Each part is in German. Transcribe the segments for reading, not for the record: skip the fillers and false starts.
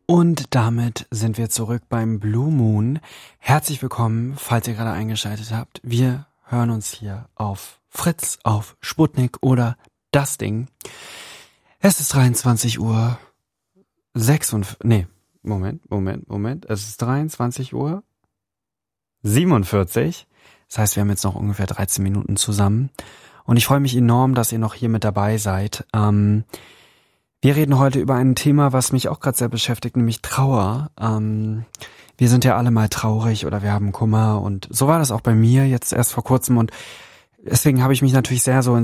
Und damit sind wir zurück beim Blue Moon. Herzlich willkommen, falls ihr gerade eingeschaltet habt. Wir hören uns hier auf Fritz, auf Sputnik oder das Ding. Es ist 23 Uhr 46. Nee, Moment. Es ist 23 Uhr 47. Das heißt, wir haben jetzt noch ungefähr 13 Minuten zusammen. Und ich freue mich enorm, dass ihr noch hier mit dabei seid. Wir reden heute über ein Thema, was mich auch gerade sehr beschäftigt, nämlich Trauer. Wir sind ja alle mal traurig oder wir haben Kummer und so war das auch bei mir jetzt erst vor kurzem und deswegen habe ich mich natürlich sehr so in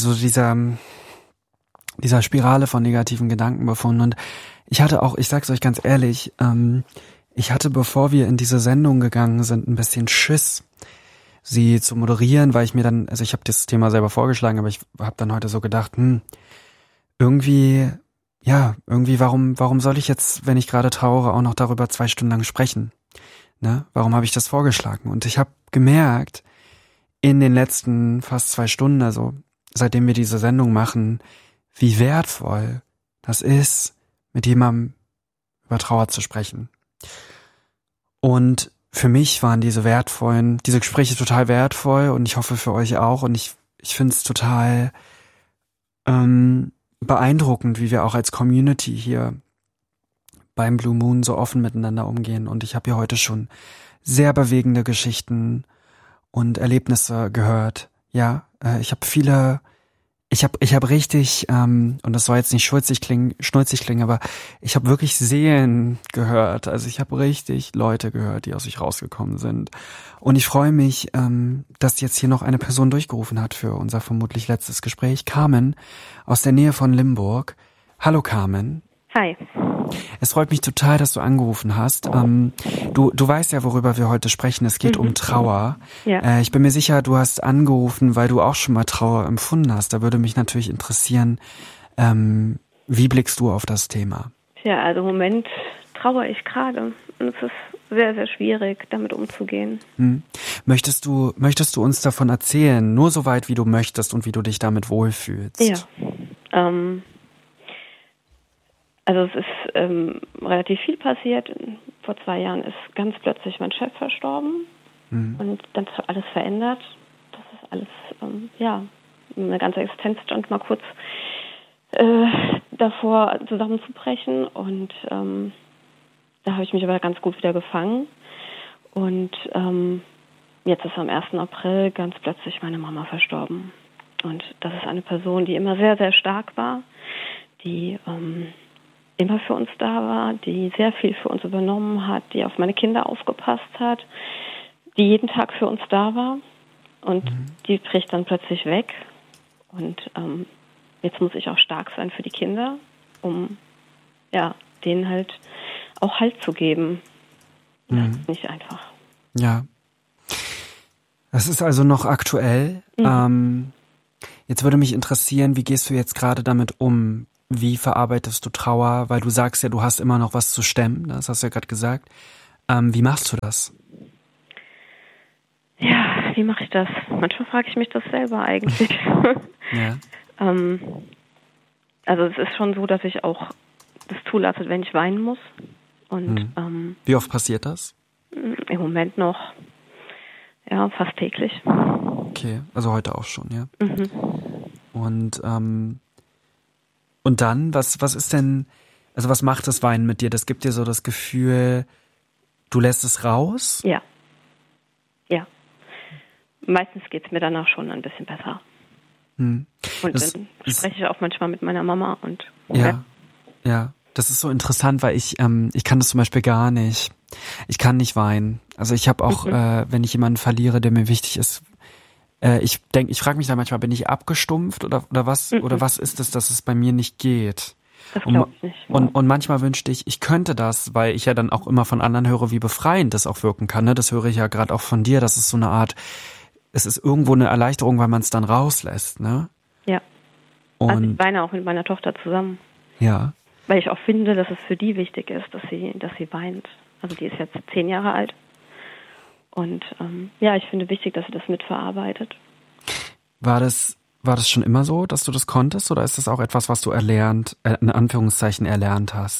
dieser Spirale von negativen Gedanken befunden und ich hatte auch, ich sag's euch ganz ehrlich, ich hatte, bevor wir in diese Sendung gegangen sind, ein bisschen Schiss, sie zu moderieren, weil ich mir dann, also ich habe das Thema selber vorgeschlagen, aber ich habe dann heute so gedacht, irgendwie, warum soll ich jetzt, wenn ich gerade trauere, auch noch darüber 2 Stunden lang sprechen? Ne? Warum habe ich das vorgeschlagen? Und ich habe gemerkt, in den letzten fast 2 Stunden, also seitdem wir diese Sendung machen, wie wertvoll das ist, mit jemandem über Trauer zu sprechen. Und für mich waren diese Gespräche total wertvoll und ich hoffe für euch auch und ich finde es total beeindruckend, wie wir auch als Community hier beim Blue Moon so offen miteinander umgehen. Und ich habe hier heute schon sehr bewegende Geschichten und Erlebnisse gehört. Ja, ich habe richtig, und das soll jetzt nicht schnulzig klingen, aber ich habe wirklich Seelen gehört. Also ich habe richtig Leute gehört, die aus sich rausgekommen sind. Und ich freue mich, dass jetzt hier noch eine Person durchgerufen hat für unser vermutlich letztes Gespräch. Carmen aus der Nähe von Limburg. Hallo Carmen. Hi. Es freut mich total, dass du angerufen hast. Du weißt ja, worüber wir heute sprechen. Es geht um Trauer. Ja. Ich bin mir sicher, du hast angerufen, weil du auch schon mal Trauer empfunden hast. Da würde mich natürlich interessieren, wie blickst du auf das Thema? Ja, also im Moment trauere ich gerade. Und es ist sehr, sehr schwierig, damit umzugehen. Möchtest du uns davon erzählen? Nur so weit, wie du möchtest und wie du dich damit wohlfühlst. Ja. Also es ist relativ viel passiert. Vor 2 Jahren ist ganz plötzlich mein Chef verstorben und dann hat alles verändert. Das ist alles, meine ganze Existenz stand mal kurz davor zusammenzubrechen und da habe ich mich aber ganz gut wieder gefangen und jetzt ist am 1. April ganz plötzlich meine Mama verstorben und das ist eine Person, die immer sehr, sehr stark war, die immer für uns da war, die sehr viel für uns übernommen hat, die auf meine Kinder aufgepasst hat, die jeden Tag für uns da war und die bricht dann plötzlich weg und jetzt muss ich auch stark sein für die Kinder, um denen halt auch Halt zu geben. Das ist nicht einfach. Ja. Das ist also noch aktuell. Jetzt würde mich interessieren, wie gehst du jetzt gerade damit um? Wie verarbeitest du Trauer? Weil du sagst ja, du hast immer noch was zu stemmen. Das hast du ja gerade gesagt. Wie machst du das? Ja, wie mache ich das? Manchmal frage ich mich das selber eigentlich. Ja. Also es ist schon so, dass ich auch das zulasse, wenn ich weinen muss. Und wie oft passiert das? Im Moment noch fast täglich. Okay, also heute auch schon, ja. Und dann, was ist denn, also was macht das Weinen mit dir? Das gibt dir so das Gefühl, du lässt es raus? Ja. Ja. Meistens geht es mir danach schon ein bisschen besser. Und dann spreche ich auch manchmal mit meiner Mama und Ja. Das ist so interessant, weil ich kann das zum Beispiel gar nicht. Ich kann nicht weinen. Also ich habe auch, wenn ich jemanden verliere, der mir wichtig ist, ich frage mich da manchmal, bin ich abgestumpft oder was oder was ist es, dass es bei mir nicht geht? Das glaube ich nicht. Und manchmal wünschte ich könnte das, weil ich ja dann auch immer von anderen höre, wie befreiend das auch wirken kann. Ne? Das höre ich ja gerade auch von dir, dass es so eine Art, es ist irgendwo eine Erleichterung, weil man es dann rauslässt, ne? Ja. Also ich weine auch mit meiner Tochter zusammen. Ja. Weil ich auch finde, dass es für die wichtig ist, dass sie weint. Also die ist jetzt 10 Jahre alt. Und ich finde wichtig, dass sie das mitverarbeitet. War das schon immer so, dass du das konntest? Oder ist das auch etwas, was du in Anführungszeichen erlernt hast?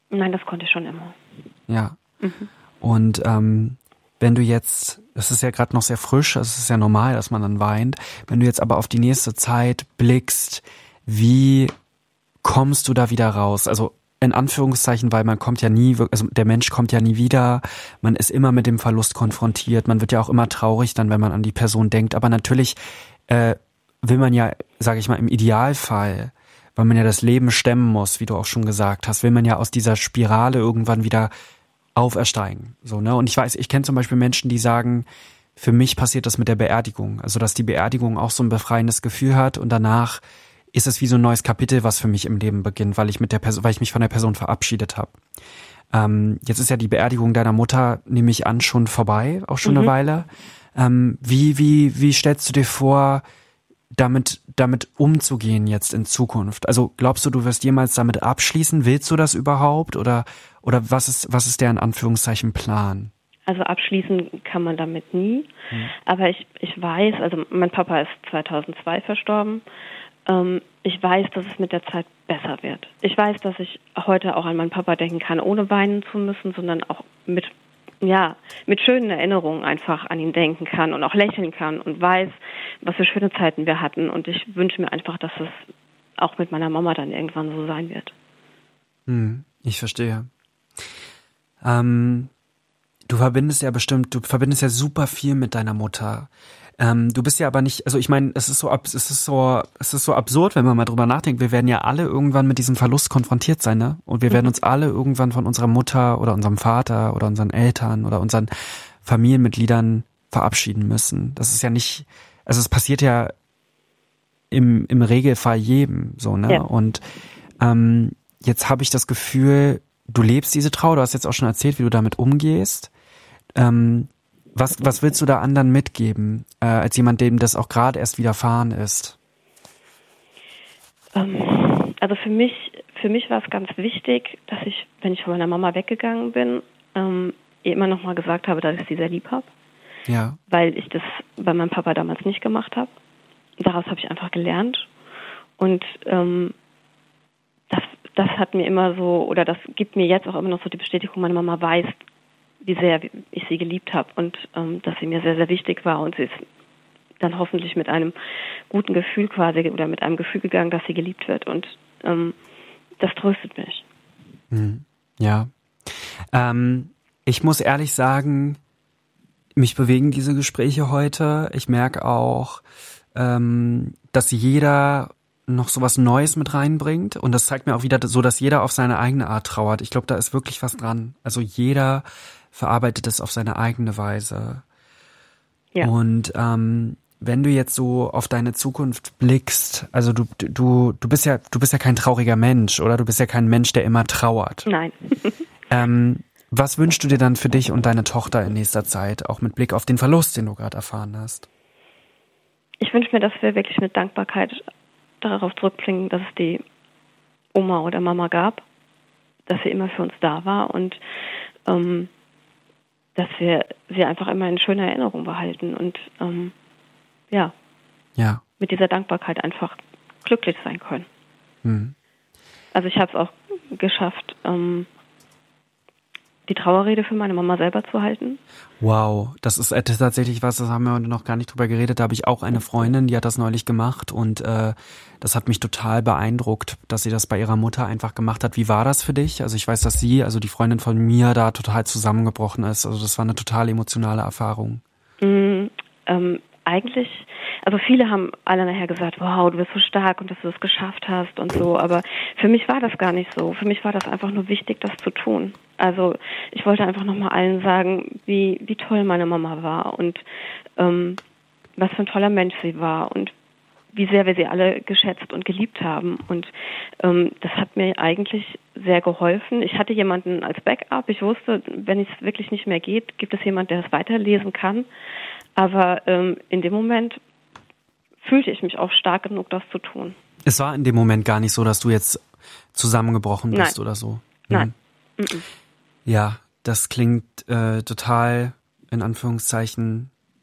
Nein, das konnte ich schon immer. Ja. Und wenn du jetzt, es ist ja gerade noch sehr frisch, es ist ja normal, dass man dann weint, wenn du jetzt aber auf die nächste Zeit blickst, wie kommst du da wieder raus? Also in Anführungszeichen, weil man kommt ja nie, also der Mensch kommt ja nie wieder, man ist immer mit dem Verlust konfrontiert, man wird ja auch immer traurig dann, wenn man an die Person denkt, aber natürlich will man ja, sage ich mal, im Idealfall, weil man ja das Leben stemmen muss, wie du auch schon gesagt hast, will man ja aus dieser Spirale irgendwann wieder aufersteigen, so, ne? Und ich kenne zum Beispiel Menschen, die sagen, für mich passiert das mit der Beerdigung, also dass die Beerdigung auch so ein befreiendes Gefühl hat und danach ist es wie so ein neues Kapitel, was für mich im Leben beginnt, weil ich mich von der Person verabschiedet habe. Jetzt ist ja die Beerdigung deiner Mutter, nehme ich an, schon vorbei, auch schon eine Weile. Wie stellst du dir vor, damit umzugehen jetzt in Zukunft? Also glaubst du wirst jemals damit abschließen? Willst du das überhaupt? Oder was ist der in Anführungszeichen Plan? Also abschließen kann man damit nie. Aber ich weiß, also mein Papa ist 2002 verstorben. Ich weiß, dass es mit der Zeit besser wird. Ich weiß, dass ich heute auch an meinen Papa denken kann, ohne weinen zu müssen, sondern auch mit schönen Erinnerungen einfach an ihn denken kann und auch lächeln kann und weiß, was für schöne Zeiten wir hatten. Und ich wünsche mir einfach, dass es auch mit meiner Mama dann irgendwann so sein wird. Ich verstehe. Du verbindest ja super viel mit deiner Mutter. Du bist ja aber nicht, also ich meine, es ist so absurd, wenn man mal drüber nachdenkt. Wir werden ja alle irgendwann mit diesem Verlust konfrontiert sein, ne? Und wir werden uns alle irgendwann von unserer Mutter oder unserem Vater oder unseren Eltern oder unseren Familienmitgliedern verabschieden müssen. Das ist ja nicht, also es passiert ja im Regelfall jedem, so, ne? Ja. Und jetzt habe ich das Gefühl, du lebst diese Trauer, du hast jetzt auch schon erzählt, wie du damit umgehst. Was willst du da anderen mitgeben, als jemand, dem das auch gerade erst widerfahren ist? Also für mich war es ganz wichtig, dass ich, wenn ich von meiner Mama weggegangen bin, ihr immer noch mal gesagt habe, dass ich sie sehr lieb habe. Ja. Weil ich das bei meinem Papa damals nicht gemacht habe. Daraus habe ich einfach gelernt. Und das hat mir immer so, oder das gibt mir jetzt auch immer noch so die Bestätigung, meine Mama weiß, wie sehr ich sie geliebt habe und dass sie mir sehr, sehr wichtig war und sie ist dann hoffentlich mit einem guten Gefühl quasi oder mit einem Gefühl gegangen, dass sie geliebt wird und das tröstet mich. Ja. Ich muss ehrlich sagen, mich bewegen diese Gespräche heute. Ich merke auch, dass jeder noch so was Neues mit reinbringt und das zeigt mir auch wieder so, dass jeder auf seine eigene Art trauert. Ich glaube, da ist wirklich was dran. Also jeder verarbeitet es auf seine eigene Weise. Ja. Und wenn du jetzt so auf deine Zukunft blickst, also du bist ja kein trauriger Mensch, oder? Du bist ja kein Mensch, der immer trauert. Nein. Was wünschst du dir dann für dich und deine Tochter in nächster Zeit, auch mit Blick auf den Verlust, den du gerade erfahren hast? Ich wünsche mir, dass wir wirklich mit Dankbarkeit darauf zurückblicken, dass es die Oma oder Mama gab, dass sie immer für uns da war und dass wir sie einfach immer in schöner Erinnerung behalten und mit dieser Dankbarkeit einfach glücklich sein können. Also ich habe es auch geschafft, die Trauerrede für meine Mama selber zu halten. Wow, das ist tatsächlich was, das haben wir heute noch gar nicht drüber geredet. Da habe ich auch eine Freundin, die hat das neulich gemacht und das hat mich total beeindruckt, dass sie das bei ihrer Mutter einfach gemacht hat. Wie war das für dich? Also ich weiß, dass sie, also die Freundin von mir, da total zusammengebrochen ist. Also das war eine total emotionale Erfahrung. Eigentlich, also viele haben alle nachher gesagt, wow, du bist so stark und dass du das geschafft hast und so, aber für mich war das gar nicht so. Für mich war das einfach nur wichtig, das zu tun. Also ich wollte einfach nochmal allen sagen, wie toll meine Mama war und was für ein toller Mensch sie war und wie sehr wir sie alle geschätzt und geliebt haben. Und das hat mir eigentlich sehr geholfen. Ich hatte jemanden als Backup. Ich wusste, wenn es wirklich nicht mehr geht, gibt es jemanden, der es weiterlesen kann. Aber in dem Moment fühlte ich mich auch stark genug, das zu tun. Es war in dem Moment gar nicht so, dass du jetzt zusammengebrochen bist oder so? Nein. Ja, das klingt total, in Anführungszeichen,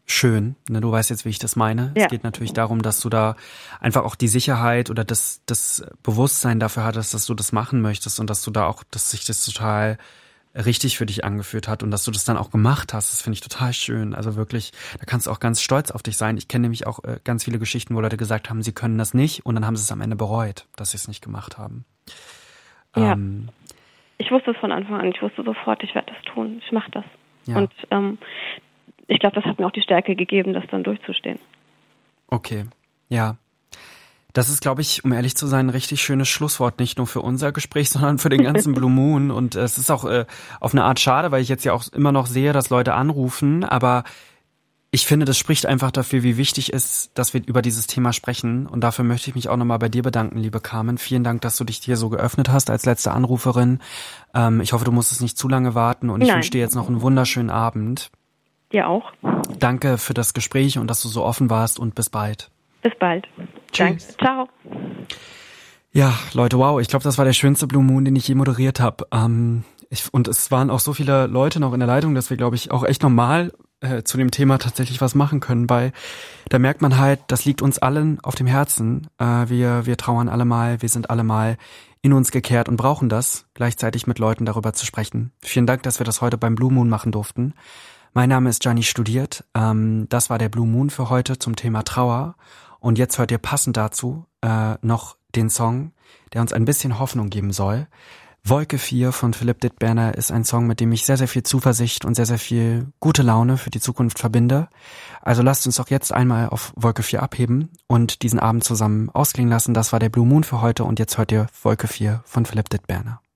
schön. Ne, du weißt jetzt, wie ich das meine. Ja. Es geht natürlich darum, dass du da einfach auch die Sicherheit oder das Bewusstsein dafür hattest, dass du das machen möchtest und dass du da auch, dass sich das total richtig für dich angefühlt hat und dass du das dann auch gemacht hast. Das finde ich total schön. Also wirklich, da kannst du auch ganz stolz auf dich sein. Ich kenne nämlich auch ganz viele Geschichten, wo Leute gesagt haben, sie können das nicht und dann haben sie es am Ende bereut, dass sie es nicht gemacht haben. Ja. Ich wusste es von Anfang an. Ich wusste sofort, ich werde das tun. Ich mache das. Ja. Und ich glaube, das hat mir auch die Stärke gegeben, das dann durchzustehen. Okay, ja. Das ist, glaube ich, um ehrlich zu sein, ein richtig schönes Schlusswort, nicht nur für unser Gespräch, sondern für den ganzen Blue Moon. Und es ist auch auf eine Art schade, weil ich jetzt ja auch immer noch sehe, dass Leute anrufen. Aber ich finde, das spricht einfach dafür, wie wichtig es ist, dass wir über dieses Thema sprechen. Und dafür möchte ich mich auch nochmal bei dir bedanken, liebe Carmen. Vielen Dank, dass du dich hier so geöffnet hast als letzte Anruferin. Ich hoffe, du musstest nicht zu lange warten und ich wünsche dir jetzt noch einen wunderschönen Abend. Dir auch. Danke für das Gespräch und dass du so offen warst und bis bald. Bis bald. Tschüss. Danke. Ciao. Ja, Leute, wow, ich glaube, das war der schönste Blue Moon, den ich je moderiert habe. Und es waren auch so viele Leute noch in der Leitung, dass wir, glaube ich, auch echt normal zu dem Thema tatsächlich was machen können, weil da merkt man halt, das liegt uns allen auf dem Herzen. Wir trauern alle mal, wir sind alle mal in uns gekehrt und brauchen das, gleichzeitig mit Leuten darüber zu sprechen. Vielen Dank, dass wir das heute beim Blue Moon machen durften. Mein Name ist Gianni Studiert. Das war der Blue Moon für heute zum Thema Trauer. Und jetzt hört ihr passend dazu noch den Song, der uns ein bisschen Hoffnung geben soll. Wolke 4 von Philipp Dittberner ist ein Song, mit dem ich sehr, sehr viel Zuversicht und sehr, sehr viel gute Laune für die Zukunft verbinde. Also lasst uns doch jetzt einmal auf Wolke 4 abheben und diesen Abend zusammen ausklingen lassen. Das war der Blue Moon für heute und jetzt hört ihr Wolke 4 von Philipp Dittberner.